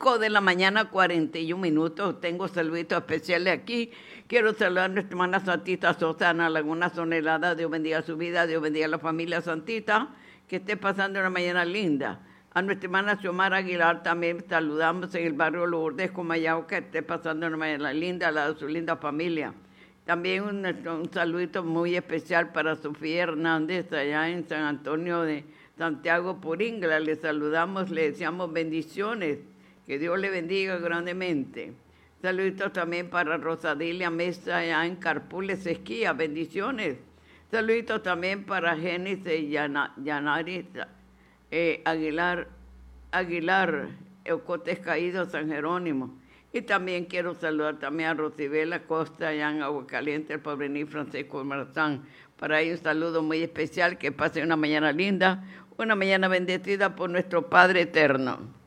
5 de la mañana, 41 minutos. Tengo saluditos especiales aquí. Quiero saludar a nuestra hermana Santita Sosa, Ana Laguna Sonelada. Dios bendiga su vida, Dios bendiga a la familia Santita. Que esté pasando una mañana linda. A nuestra hermana Xiomara Aguilar también saludamos en el barrio Lourdes, Comayao, que esté pasando una mañana linda, a la de su linda familia. También un saludito muy especial para Sofía Hernández, allá en San Antonio de Santiago Puringla. Le saludamos, le deseamos bendiciones, que Dios le bendiga grandemente. Saluditos también para Rosadilia Mesa, allá en Carpules, Esquía, bendiciones. Saluditos también para Génesis Yanari Aguilar, Eucotes Caído, San Jerónimo. Y también quiero saludar también a Rosibela Costa, allá en Aguacaliente, el Porvenir Francisco Marzán. Para ellos un saludo muy especial, que pase una mañana linda, una mañana bendecida por nuestro Padre Eterno.